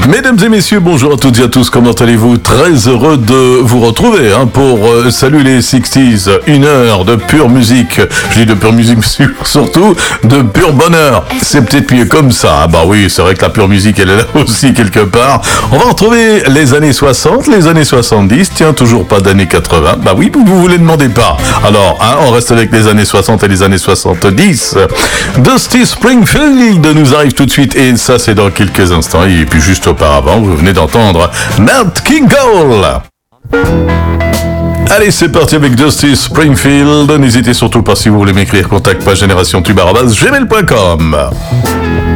Mesdames et messieurs, bonjour à toutes et à tous, comment allez-vous? Très heureux de vous retrouver pour Salut les 60s, une heure de pure musique. Je dis de pure musique, surtout de pur bonheur. C'est peut-être mieux comme ça. Bah oui, c'est vrai que la pure musique, elle est là aussi quelque part. On va retrouver les années 60, les années 70, tiens, toujours pas d'années 80. Bah oui, vous les demandez pas. Alors, on reste avec les années 60 et les années 70. Dusty Springfield nous arrive tout de suite, et ça c'est dans quelques instants. Et puis juste auparavant, vous venez d'entendre Nat King Cole. Allez, c'est parti avec Dusty Springfield. N'hésitez surtout pas, si vous voulez m'écrire, contact page génération tube@gmail.com.